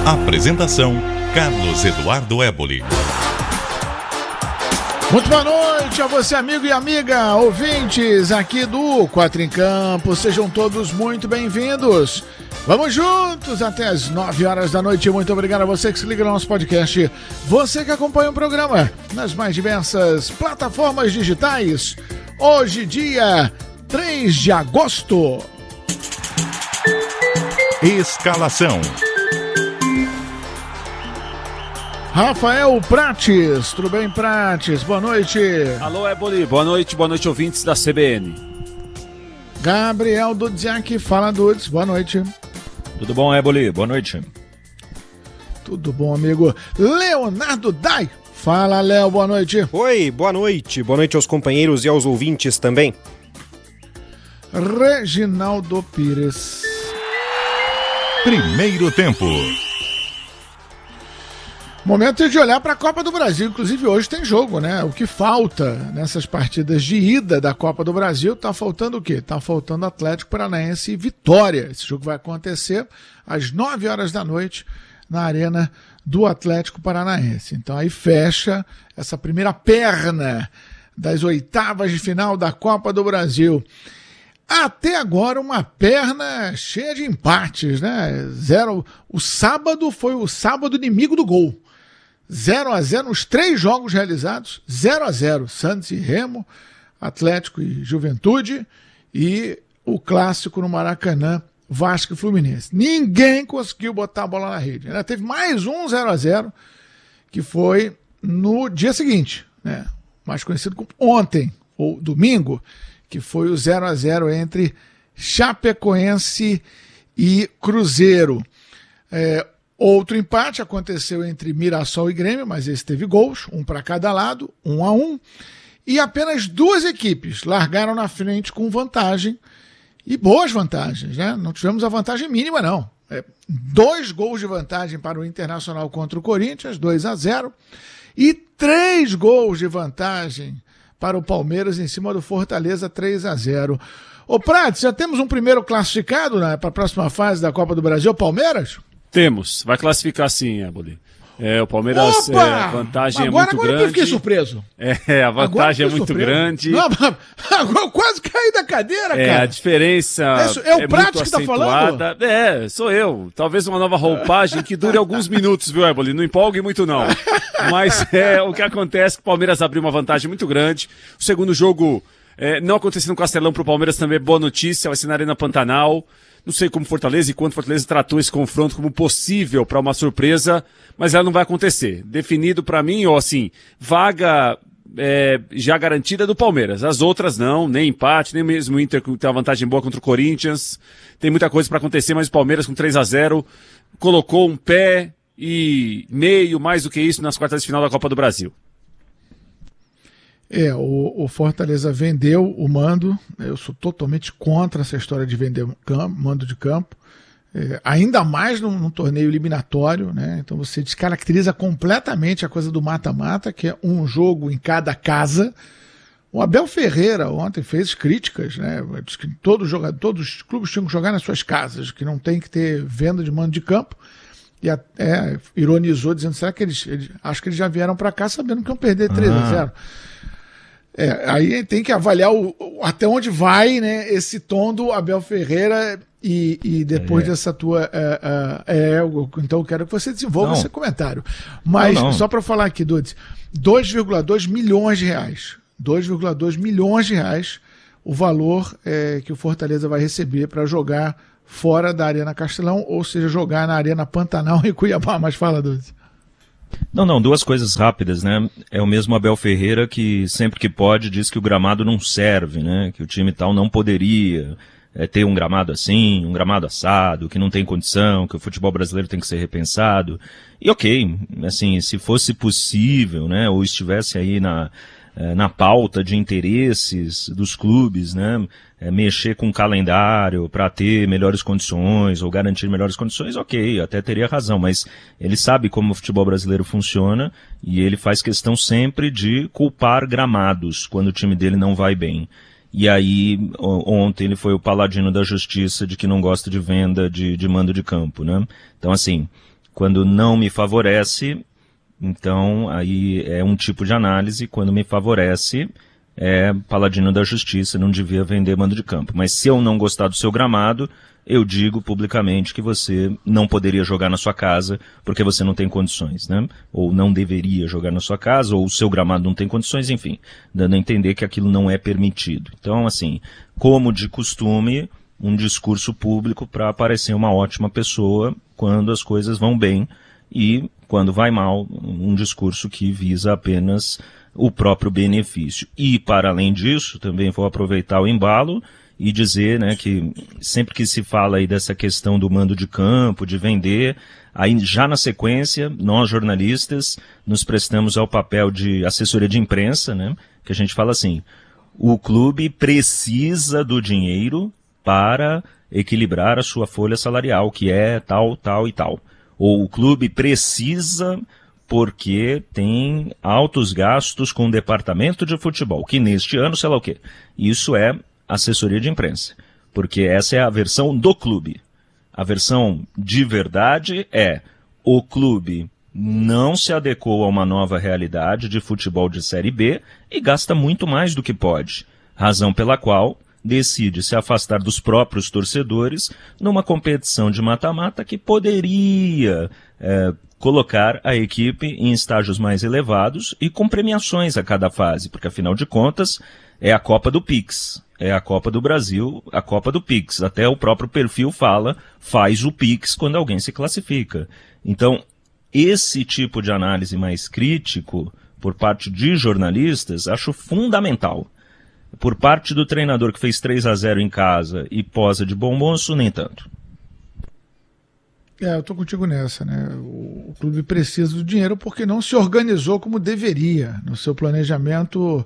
Apresentação, Carlos Eduardo Éboli. Muito boa noite a você, amigo e amiga, ouvintes aqui do Quatro em Campo. Sejam todos muito bem-vindos. Vamos juntos até as 9 horas da noite. Muito obrigado a você que se liga no nosso podcast. Você que acompanha o programa nas mais diversas plataformas digitais. Hoje, dia 3 de agosto. Escalação. Rafael Prates, tudo bem, Prates? Boa noite. Alô, Éboli, boa noite ouvintes da CBN. Gabriel Dudziak, fala Dudes, boa noite. Tudo bom, Éboli? Boa noite. Tudo bom, amigo. Leonardo Dai, fala, Léo, boa noite. Oi, boa noite aos companheiros e aos ouvintes também. Reginaldo Pires. Primeiro tempo. Momento de olhar para a Copa do Brasil, inclusive hoje tem jogo, né? O que falta nessas partidas de ida da Copa do Brasil, tá faltando o quê? Tá faltando Atlético Paranaense e Vitória. Esse jogo vai acontecer às 9 horas da noite na Arena do Atlético Paranaense. Então aí fecha essa primeira perna das oitavas de final da Copa do Brasil. Até agora uma perna cheia de empates, né? O sábado foi o sábado inimigo do gol. 0-0 nos 3 jogos realizados, 0-0, Santos e Remo, Atlético e Juventude, e o clássico no Maracanã, Vasco e Fluminense. Ninguém conseguiu botar a bola na rede. Ainda teve mais um 0-0, que foi no dia seguinte, né? Mais conhecido como ontem, ou domingo, que foi o 0-0 entre Chapecoense e Cruzeiro. Outro empate aconteceu entre Mirassol e Grêmio, mas esse teve gols, um para cada lado, 1-1. E apenas 2 equipes largaram na frente com vantagem, e boas vantagens, né? Não tivemos a vantagem mínima, não. 2 gols de vantagem para o Internacional contra o Corinthians, 2-0, e 3 gols de vantagem para o Palmeiras em cima do Fortaleza, 3-0. Ô Prates, já temos um primeiro classificado, né, para a próxima fase da Copa do Brasil, Palmeiras? Temos, vai classificar sim, Éboli. O Palmeiras, a vantagem agora, é muito grande. Agora eu fiquei surpreso. A vantagem é muito grande. Não, agora eu quase caí da cadeira, cara. A diferença é o Prates que tá falando? Sou eu. Talvez uma nova roupagem que dure alguns minutos, viu, Éboli? Não empolgue muito, não. Mas o que acontece é que o Palmeiras abriu uma vantagem muito grande. O segundo jogo não aconteceu no Castelão pro Palmeiras também é boa notícia, vai ser na Arena Pantanal. Não sei como Fortaleza e quanto Fortaleza tratou esse confronto como possível para uma surpresa, mas ela não vai acontecer. Definido para mim, ou assim, vaga já garantida do Palmeiras. As outras não, nem empate, nem mesmo o Inter que tem uma vantagem boa contra o Corinthians. Tem muita coisa para acontecer, mas o Palmeiras com 3-0 colocou um pé e meio, mais do que isso, nas quartas de final da Copa do Brasil. O Fortaleza vendeu o mando. Eu sou totalmente contra essa história de vender mando de campo, ainda mais num torneio eliminatório, né? Então você descaracteriza completamente a coisa do mata-mata, que é um jogo em cada casa. O Abel Ferreira ontem fez críticas, né? Diz que todos os clubes tinham que jogar nas suas casas, que não tem que ter venda de mando de campo. E ironizou dizendo, será que eles acho que eles já vieram para cá sabendo que iam perder 3-0. Aí tem que avaliar até onde vai, né, esse tom do Abel Ferreira e depois dessa tua... então eu quero que você desenvolva esse comentário. Mas, só para falar aqui, Dudes, 2,2 milhões de reais. 2,2 milhões de reais o valor que o Fortaleza vai receber para jogar fora da Arena Castelão, ou seja, jogar na Arena Pantanal em Cuiabá. Mas fala, Dudes. Não, 2 coisas rápidas, né? É o mesmo Abel Ferreira que sempre que pode diz que o gramado não serve, né? Que o time tal não poderia ter um gramado assim, um gramado assado, que não tem condição, que o futebol brasileiro tem que ser repensado. E ok, assim, se fosse possível, né? Ou estivesse aí na pauta de interesses dos clubes, né? Mexer com o calendário para ter melhores condições ou garantir melhores condições, ok, até teria razão, mas ele sabe como o futebol brasileiro funciona e ele faz questão sempre de culpar gramados quando o time dele não vai bem. E aí, ontem ele foi o paladino da justiça de que não gosta de venda de mando de campo, né? Então, assim, Quando não me favorece, então aí é um tipo de análise. Quando me favorece, é paladino da justiça, não devia vender mando de campo. Mas se eu não gostar do seu gramado, eu digo publicamente que você não poderia jogar na sua casa porque você não tem condições, né? Ou não deveria jogar na sua casa, ou o seu gramado não tem condições, enfim, dando a entender que aquilo não é permitido. Então, assim, como de costume, um discurso público para parecer uma ótima pessoa quando as coisas vão bem, e quando vai mal, um discurso que visa apenas o próprio benefício. E, para além disso, também vou aproveitar o embalo e dizer, né, que sempre que se fala aí dessa questão do mando de campo, de vender, aí já na sequência, nós jornalistas nos prestamos ao papel de assessoria de imprensa, né, que a gente fala assim: o clube precisa do dinheiro para equilibrar a sua folha salarial, que é tal, tal e tal. Ou o clube precisa porque tem altos gastos com o departamento de futebol, que neste ano, sei lá o quê. Isso é assessoria de imprensa, porque essa é a versão do clube. A versão de verdade é: o clube não se adequou a uma nova realidade de futebol de Série B e gasta muito mais do que pode, razão pela qual decide se afastar dos próprios torcedores numa competição de mata-mata que poderia colocar a equipe em estágios mais elevados e com premiações a cada fase, porque afinal de contas é a Copa do Pix, é a Copa do Brasil, a Copa do Pix. Até o próprio perfil fala, faz o Pix quando alguém se classifica. Então, esse tipo de análise mais crítico por parte de jornalistas, acho fundamental. Por parte do treinador que fez 3-0 em casa e posa de bom moço, nem tanto. Eu tô contigo nessa, né? O clube precisa do dinheiro porque não se organizou como deveria no seu planejamento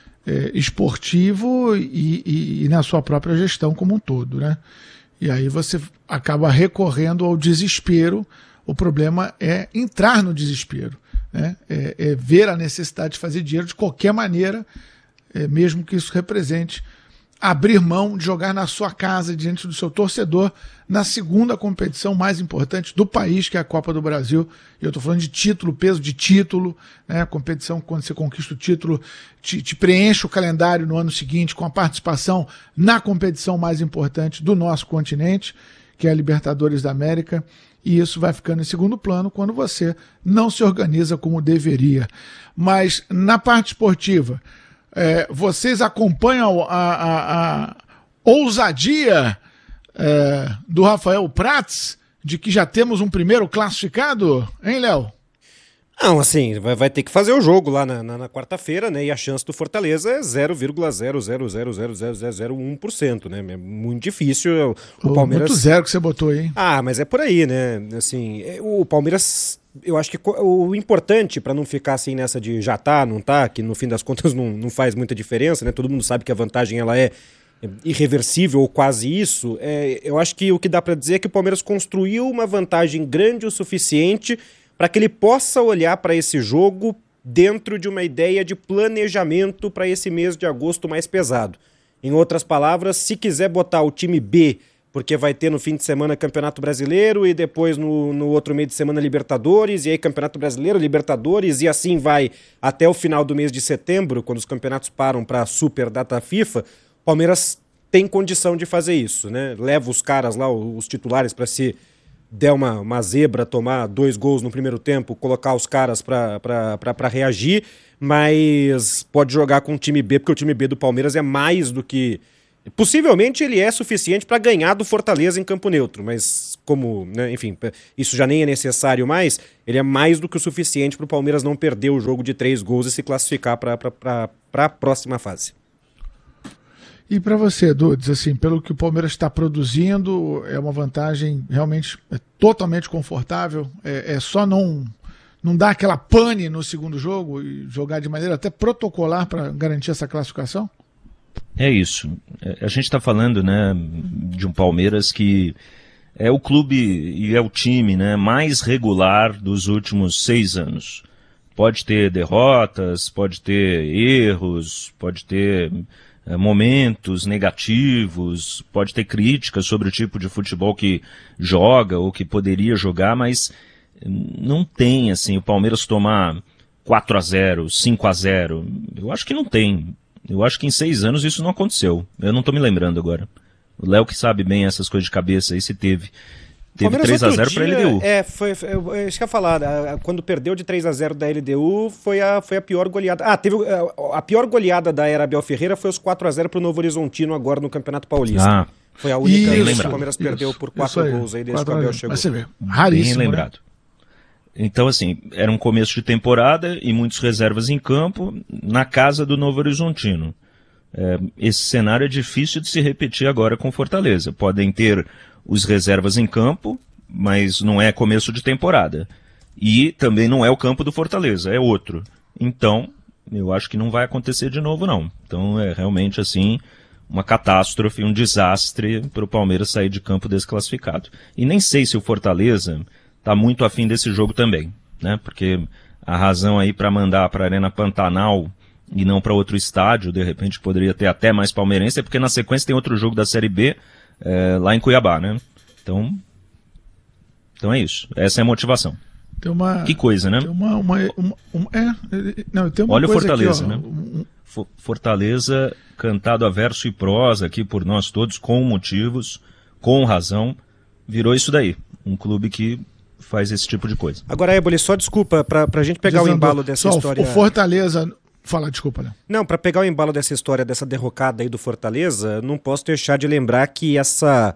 esportivo e na sua própria gestão como um todo, né? E aí você acaba recorrendo ao desespero. O problema é entrar no desespero, né? É ver a necessidade de fazer dinheiro de qualquer maneira, mesmo que isso represente abrir mão de jogar na sua casa, diante do seu torcedor, na segunda competição mais importante do país, que é a Copa do Brasil. E eu estou falando de título, peso de título, né? A competição, quando você conquista o título, te preenche o calendário no ano seguinte com a participação na competição mais importante do nosso continente, que é a Libertadores da América. E isso vai ficando em segundo plano quando você não se organiza como deveria. Mas na parte esportiva, vocês acompanham a ousadia do Rafael Prats, de que já temos um primeiro classificado, hein, Léo? Não, assim, vai ter que fazer o jogo lá na quarta-feira, né? E a chance do Fortaleza é 0,0000001%, né? É muito difícil. O Palmeiras... Muito zero que você botou aí, hein? Ah, mas é por aí, né? Assim, o Palmeiras... Eu acho que o importante, para não ficar assim nessa de já tá, não tá, que no fim das contas não faz muita diferença, né? Todo mundo sabe que a vantagem ela é irreversível ou quase isso. Eu acho que o que dá para dizer é que o Palmeiras construiu uma vantagem grande o suficiente para que ele possa olhar para esse jogo dentro de uma ideia de planejamento para esse mês de agosto mais pesado. Em outras palavras, se quiser botar o time B, porque vai ter no fim de semana Campeonato Brasileiro e depois no outro meio de semana Libertadores, e aí Campeonato Brasileiro, Libertadores, e assim vai até o final do mês de setembro, quando os campeonatos param para a super data FIFA, o Palmeiras tem condição de fazer isso, né? Leva os caras lá, os titulares, para se der uma zebra, tomar 2 gols no primeiro tempo, colocar os caras para reagir, mas pode jogar com o time B, porque o time B do Palmeiras é mais do que... Possivelmente ele é suficiente para ganhar do Fortaleza em campo neutro, mas como, né, enfim, isso já nem é necessário mais, ele é mais do que o suficiente para o Palmeiras não perder o jogo de 3 gols e se classificar para a próxima fase. E para você, Dudes, assim, pelo que o Palmeiras está produzindo, é uma vantagem realmente totalmente confortável, só não dar aquela pane no segundo jogo e jogar de maneira até protocolar para garantir essa classificação? É isso. A gente está falando, né, de um Palmeiras que é o clube e é o time, né, mais regular dos últimos 6 anos. Pode ter derrotas, pode ter erros, pode ter momentos negativos, pode ter críticas sobre o tipo de futebol que joga ou que poderia jogar, mas não tem, assim, o Palmeiras tomar 4-0, 5-0. Eu acho que não tem. Eu acho que em 6 anos isso não aconteceu. Eu não tô me lembrando agora. O Léo que sabe bem essas coisas de cabeça aí, se teve. Teve 3-0 para a LDU. Isso que eu ia falar. Quando perdeu de 3-0 da LDU, foi a pior goleada. Teve a pior goleada da era Abel Ferreira foi os 4-0 para o Novo Horizontino agora no Campeonato Paulista. Foi a única vez que o Palmeiras perdeu por 4 gols aí desde que o Abel chegou. Você vê, raríssimo. Bem lembrado. Né? Então, assim, era um começo de temporada e muitas reservas em campo na casa do Novo Horizontino. Esse cenário é difícil de se repetir agora com Fortaleza. Podem ter os reservas em campo, mas não é começo de temporada. E também não é o campo do Fortaleza, é outro. Então, eu acho que não vai acontecer de novo, não. Então, é realmente, assim, uma catástrofe, um desastre para o Palmeiras sair de campo desclassificado. E nem sei se o Fortaleza está muito afim desse jogo também, né? Porque a razão aí para mandar para a Arena Pantanal e não para outro estádio, de repente poderia ter até mais palmeirense, é porque na sequência tem outro jogo da Série B lá em Cuiabá, né? Então é isso. Essa é a motivação. Que coisa, né? Tem uma Olha coisa o Fortaleza, aqui, né? Fortaleza cantado a verso e prosa aqui por nós todos, com motivos, com razão, virou isso daí. Um clube que faz esse tipo de coisa. Agora, Éboli, só desculpa, pra gente pegar o embalo dessa história... O Fortaleza... Fala, desculpa, Léo. Não, para pegar o embalo dessa história, dessa derrocada aí do Fortaleza, não posso deixar de lembrar que essa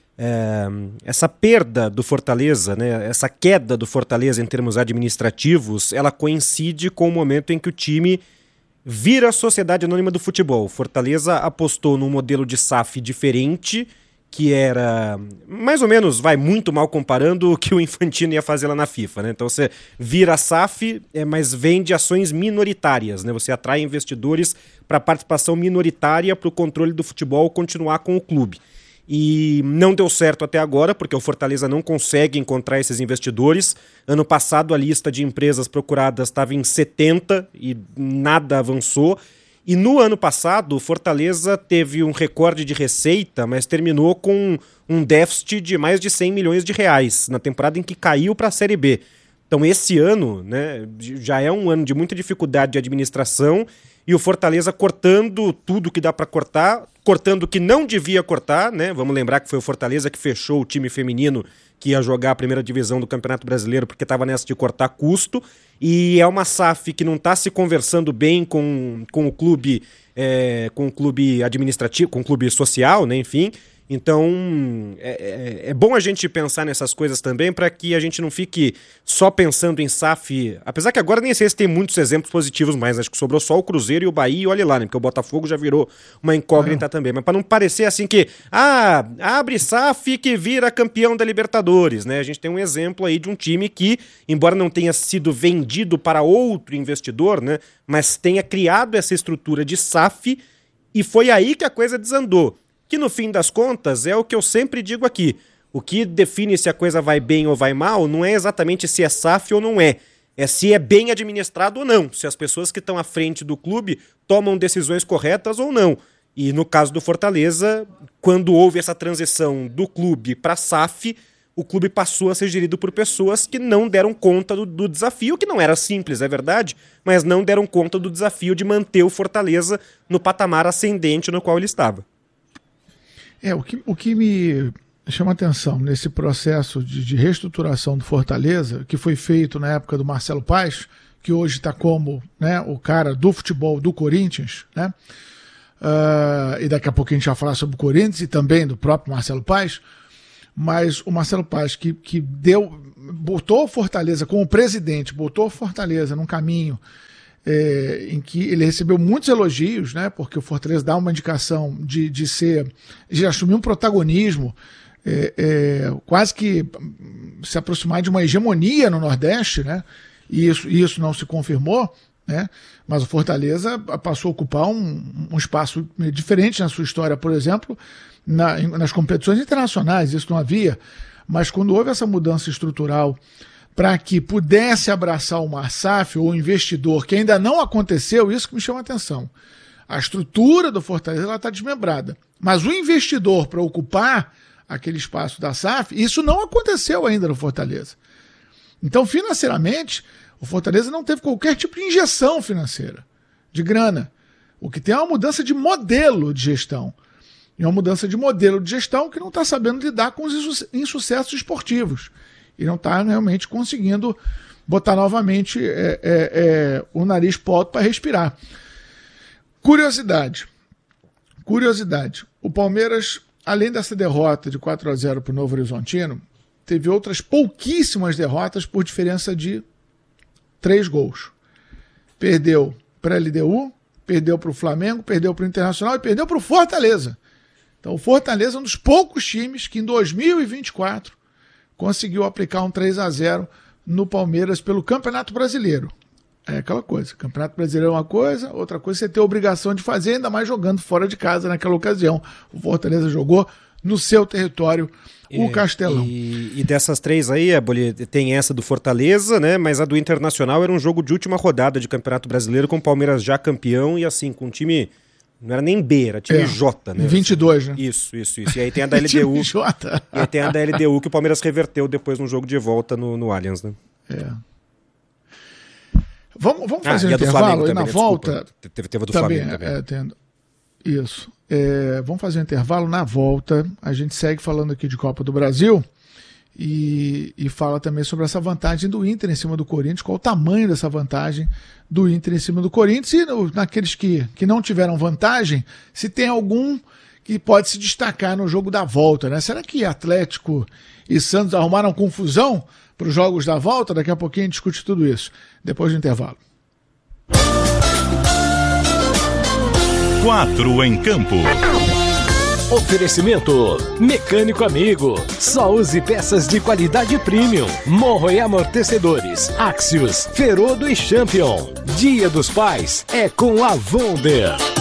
perda do Fortaleza, né, essa queda do Fortaleza em termos administrativos, ela coincide com o momento em que o time vira a Sociedade Anônima do Futebol. Fortaleza apostou num modelo de SAF diferente, que era, mais ou menos, muito mal comparando o que o Infantino ia fazer lá na FIFA, né? Então você vira a SAF, mas vende ações minoritárias, né? Você atrai investidores para participação minoritária para o controle do futebol continuar com o clube. E não deu certo até agora, porque o Fortaleza não consegue encontrar esses investidores. Ano passado a lista de empresas procuradas estava em 70 e nada avançou. E no ano passado, o Fortaleza teve um recorde de receita, mas terminou com um déficit de mais de 100 milhões de reais, na temporada em que caiu para a Série B. Então esse ano, né, já é um ano de muita dificuldade de administração e o Fortaleza cortando tudo que dá para cortar, cortando o que não devia cortar, né? Vamos lembrar que foi o Fortaleza que fechou o time feminino que ia jogar a primeira divisão do Campeonato Brasileiro porque estava nessa de cortar custo, e é uma SAF que não está se conversando bem com o clube administrativo, com o clube social, né, enfim. Então é bom a gente pensar nessas coisas também para que a gente não fique só pensando em SAF, apesar que agora nem sei se tem muitos exemplos positivos, mas acho que sobrou só o Cruzeiro e o Bahia, e olha lá, né, porque o Botafogo já virou uma incógnita também, mas para não parecer assim que abre SAF que vira campeão da Libertadores, né? A gente tem um exemplo aí de um time que, embora não tenha sido vendido para outro investidor, né, mas tenha criado essa estrutura de SAF, e foi aí que a coisa desandou. Que no fim das contas é o que eu sempre digo aqui. O que define se a coisa vai bem ou vai mal não é exatamente se é SAF ou não é. É se é bem administrado ou não. Se as pessoas que estão à frente do clube tomam decisões corretas ou não. E no caso do Fortaleza, quando houve essa transição do clube para SAF, o clube passou a ser gerido por pessoas que não deram conta do desafio, que não era simples, é verdade, mas não deram conta do desafio de manter o Fortaleza no patamar ascendente no qual ele estava. O que me chama atenção nesse processo de reestruturação do Fortaleza, que foi feito na época do Marcelo Paes, que hoje está como, né, o cara do futebol do Corinthians, né? E daqui a pouco a gente vai falar sobre o Corinthians e também do próprio Marcelo Paes, mas o Marcelo Paes que botou o Fortaleza como presidente, botou o Fortaleza num caminho em que ele recebeu muitos elogios, né, porque o Fortaleza dá uma indicação de assumir um protagonismo, quase que se aproximar de uma hegemonia no Nordeste, né, e isso não se confirmou, né, mas o Fortaleza passou a ocupar um espaço diferente na sua história, por exemplo, nas competições internacionais. Isso não havia, mas quando houve essa mudança estrutural para que pudesse abraçar uma SAF ou um investidor, que ainda não aconteceu, isso que me chama a atenção. A estrutura do Fortaleza está desmembrada, mas o investidor para ocupar aquele espaço da SAF, isso não aconteceu ainda no Fortaleza. Então, financeiramente, o Fortaleza não teve qualquer tipo de injeção financeira, de grana. O que tem é uma mudança de modelo de gestão. E uma mudança de modelo de gestão que não está sabendo lidar com os insucessos esportivos. E não está realmente conseguindo botar novamente o nariz pro alto para respirar. Curiosidade. O Palmeiras, além dessa derrota de 4-0 para o Novo Horizontino, teve outras pouquíssimas derrotas por diferença de 3 gols. Perdeu para a LDU, perdeu para o Flamengo, perdeu para o Internacional e perdeu para o Fortaleza. Então o Fortaleza é um dos poucos times que em 2024 conseguiu aplicar um 3-0 no Palmeiras pelo Campeonato Brasileiro. É aquela coisa, Campeonato Brasileiro é uma coisa, outra coisa você ter a obrigação de fazer, ainda mais jogando fora de casa naquela ocasião. O Fortaleza jogou no seu território o Castelão. E dessas 3 aí, tem essa do Fortaleza, né? Mas a do Internacional era um jogo de última rodada de Campeonato Brasileiro com o Palmeiras já campeão e assim, com um time... Não era nem B, era time J, né? 22, né? Isso. E aí tem a da LDU. J. E aí tem a da LDU que o Palmeiras reverteu depois no jogo de volta no Allianz, né? Vamos fazer um intervalo e na volta. Teve a do Flamengo também. Isso. Vamos fazer um intervalo, na volta a gente segue falando aqui de Copa do Brasil e fala também sobre essa vantagem do Inter em cima do Corinthians, qual o tamanho dessa vantagem do Inter em cima do Corinthians e naqueles que não tiveram vantagem, se tem algum que pode se destacar no jogo da volta, né? Será que Atlético e Santos arrumaram confusão para os jogos da volta? Daqui a pouquinho a gente discute tudo isso, depois do intervalo. 4 em campo. Oferecimento Mecânico Amigo. Só use peças de qualidade premium. Morro e amortecedores, Axios, Ferodo e Champion. Dia dos Pais é com a Vonder.